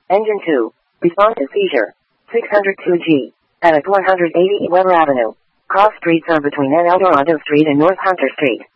Engine 2. Response to seizure. 602G. At 180 Weber Avenue. Cross streets are between N. Eldorado Street and North Hunter Street.